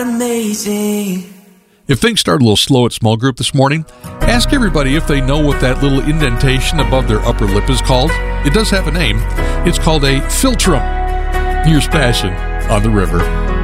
Amazing. If things start a little slow at small group this morning, ask everybody if they know what that little indentation above their upper lip is called. It does have a name. It's called a philtrum. Here's Passion on the River.